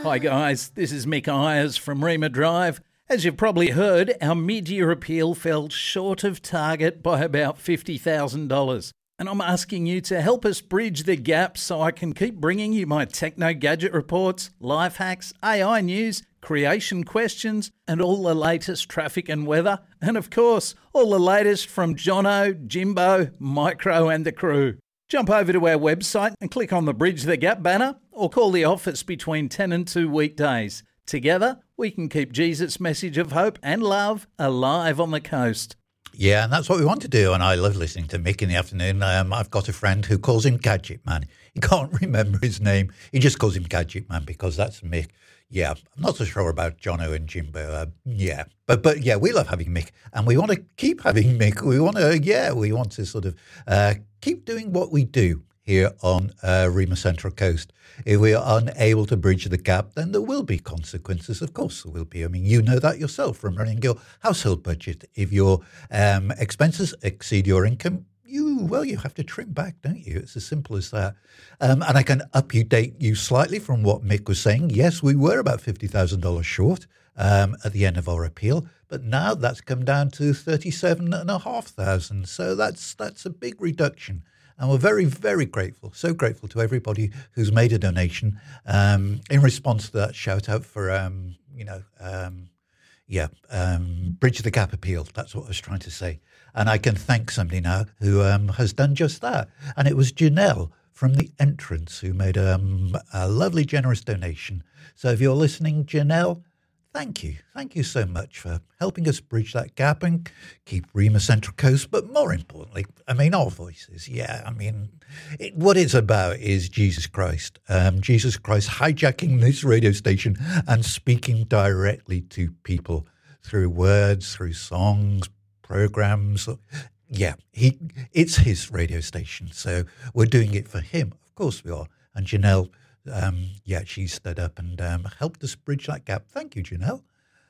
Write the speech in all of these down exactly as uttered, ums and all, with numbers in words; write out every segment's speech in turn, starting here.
Hi guys, this is Mick Ayers from Rima Drive. As you've probably heard, our mid-year appeal fell short of target by about fifty thousand dollars. And I'm asking you to help us bridge the gap so I can keep bringing you my techno gadget reports, life hacks, A I news, creation questions, and all the latest traffic and weather. And of course, all the latest from Jono, Jimbo, Micro and the crew. Jump over to our website and click on the Bridge the Gap banner or call the office between ten and two weekdays. Together, we can keep Jesus' message of hope and love alive on the coast. Yeah, and that's what we want to do, and I love listening to Mick in the afternoon. Um, I've got a friend who calls him Gadget Man. He can't remember his name. He just calls him Gadget Man because that's Mick. Yeah, I'm not so sure about Jono and Jimbo. Uh, yeah, but but yeah, we love having Mick, and we want to keep having Mick. We want to, yeah, we want to sort of uh, keep doing what we do here on uh, Rima Central Coast. If we are unable to bridge the gap, then there will be consequences. Of course there will be. I mean, you know that yourself from running your household budget. If your um, expenses exceed your income, you, well, you have to trim back, don't you? It's as simple as that. Um, and I can update you slightly from what Mick was saying. Yes, we were about fifty thousand dollars short um, at the end of our appeal, but now that's come down to thirty-seven thousand five hundred dollars. So that's that's a big reduction. And we're very, very grateful, so grateful to everybody who's made a donation um, in response to that shout out for, um, you know, um, yeah, um, Bridge the Gap appeal. That's what I was trying to say. And I can thank somebody now who um, has done just that. And it was Janelle from The Entrance who made um, a lovely, generous donation. So if you're listening, Janelle, thank you. Thank you so much for helping us bridge that gap and keep Rima Central Coast. But more importantly, I mean, our voices. Yeah, I mean, it, what it's about is Jesus Christ. Um, Jesus Christ hijacking this radio station and speaking directly to people through words, through songs, programs. Yeah, he. It's his radio station. So we're doing it for him. Of course we are. And Janelle, Um, yeah, she stood up and um, helped us bridge that gap. Thank you, Janelle.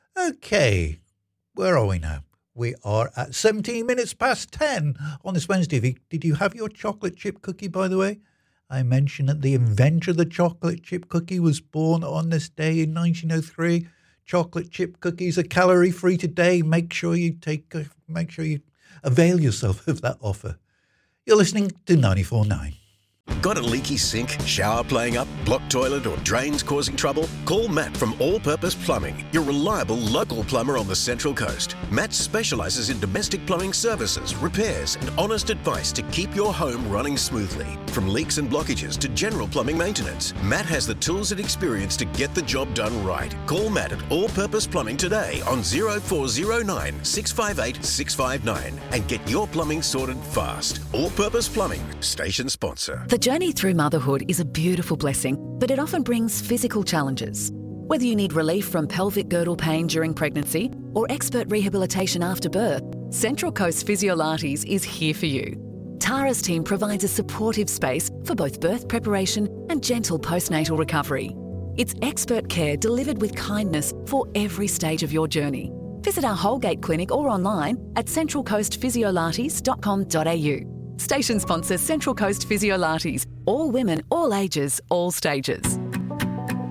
Okay, where are we now? We are at seventeen minutes past ten on this Wednesday. Did you have your chocolate chip cookie, by the way? I mentioned that the inventor of the chocolate chip cookie was born on this day in nineteen oh three. Chocolate chip cookies are calorie-free today. Make sure you take, uh, make sure you avail yourself of that offer. You're listening to ninety-four point nine. Got a leaky sink, shower playing up, blocked toilet or drains causing trouble? Call Matt from All Purpose Plumbing, your reliable local plumber on the Central Coast. Matt specialises in domestic plumbing services, repairs and honest advice to keep your home running smoothly. From leaks and blockages to general plumbing maintenance, Matt has the tools and experience to get the job done right. Call Matt at All Purpose Plumbing today on oh four oh nine, six five eight, six five nine and get your plumbing sorted fast. All Purpose Plumbing, station sponsor. The journey through motherhood is a beautiful blessing, but it often brings physical challenges. Whether you need relief from pelvic girdle pain during pregnancy or expert rehabilitation after birth, Central Coast Physiolates is here for you. Tara's team provides a supportive space for both birth preparation and gentle postnatal recovery. It's expert care delivered with kindness for every stage of your journey. Visit our Holgate Clinic or online at central coast physiolates dot com dot a u. Station sponsor Central Coast Physiolates. All women, all ages, all stages.